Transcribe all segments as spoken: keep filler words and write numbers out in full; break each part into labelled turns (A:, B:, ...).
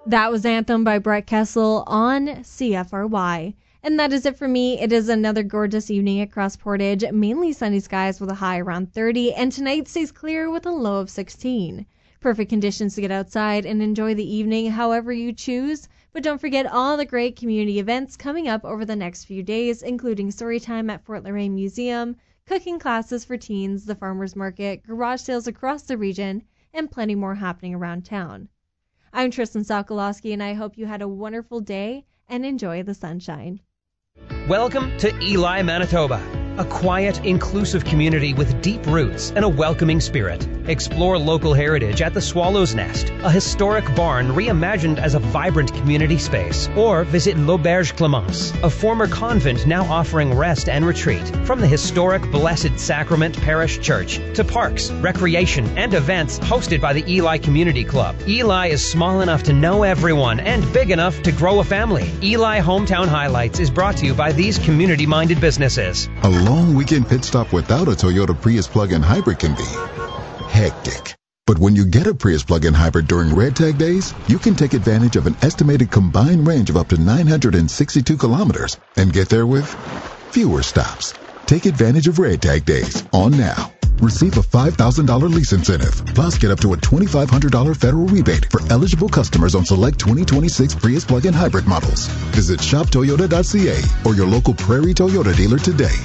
A: That was Anthem by Brett Kessel on C F R Y. And that is it for me. It is another gorgeous evening across Portage. Mainly sunny skies with a high around thirty. And tonight stays clear with a low of sixteen. Perfect conditions to get outside and enjoy the evening however you choose. But don't forget all the great community events coming up over the next few days, including Storytime at Fort Loraine Museum, cooking classes for teens, the farmers market, garage sales across the region, and plenty more happening around town. I'm Tristan Sokolowski, and I hope you had a wonderful day and enjoy the sunshine.
B: Welcome to Ely, Manitoba, a quiet, inclusive community with deep roots and a welcoming spirit. Explore local heritage at the Swallow's Nest, a historic barn reimagined as a vibrant community space. Or visit L'Auberge Clemence, a former convent now offering rest and retreat. From the historic Blessed Sacrament Parish Church to parks, recreation, and events hosted by the Ely Community Club. Ely is small enough to know everyone and big enough to grow a family. Ely Hometown Highlights is brought to you by these community-minded businesses.
C: A long weekend pit stop without a Toyota Prius plug-in hybrid can be hectic. But when you get a Prius plug-in hybrid during Red Tag days, you can take advantage of an estimated combined range of up to nine hundred sixty-two kilometers and get there with fewer stops. Take advantage of Red Tag days on now. Receive a five thousand dollars lease incentive, plus get up to a twenty-five hundred dollars federal rebate for eligible customers on select twenty twenty-six Prius plug-in hybrid models. Visit shop toyota dot c a or your local Prairie Toyota dealer today.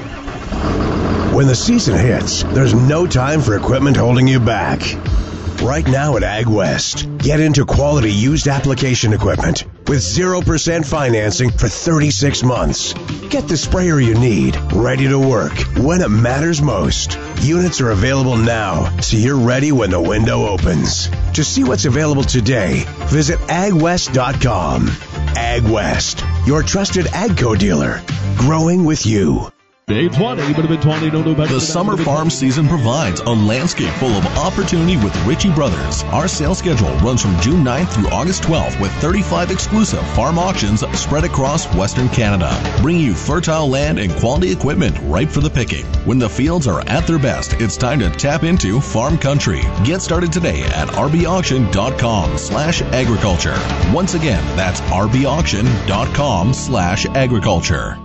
D: When the season hits, there's no time for equipment holding you back. Right now at Ag West, get into quality used application equipment with zero percent financing for thirty-six months. Get the sprayer you need, ready to work when it matters most. Units are available now, so you're ready when the window opens. To see what's available today, visit ag west dot com. Ag West, your trusted AGCO dealer, growing with you.
E: Day twenty, but a bit twenty, no, no better.
F: The summer farm season provides a landscape full of opportunity with Ritchie Brothers. Our sales schedule runs from June ninth through August twelfth with thirty-five exclusive farm auctions spread across Western Canada. Bring you fertile land and quality equipment ripe for the picking. When the fields are at their best, it's time to tap into farm country. Get started today at r b auction dot com slash agriculture. Once again, that's r b auction dot com slash agriculture.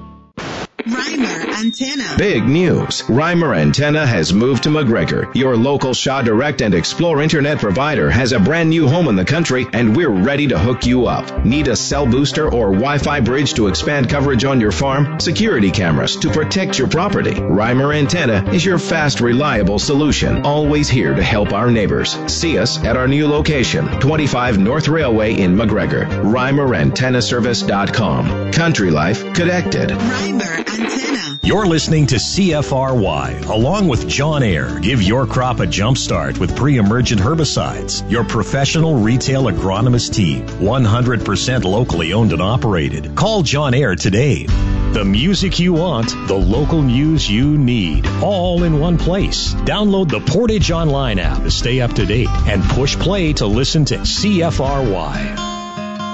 G: Reimer Antenna.
H: Big news. Reimer Antenna has moved to McGregor. Your local Shaw Direct and Explore Internet provider has a brand new home in the country, and we're ready to hook you up. Need a cell booster or Wi-Fi bridge to expand coverage on your farm? Security cameras to protect your property? Reimer Antenna is your fast, reliable solution. Always here to help our neighbors. See us at our new location, twenty-five North Railway in McGregor. Reimer Antenna Service dot com. Country life connected.
G: Reimer Antenna.
I: You're listening to C F R Y, along with John Ayer. Give your crop a jump start with pre-emergent herbicides. Your professional retail agronomist team, one hundred percent locally owned and operated. Call John Ayer today. The music you want, the local news you need, all in one place. Download the Portage Online app to stay up to date and push play to listen to C F R Y.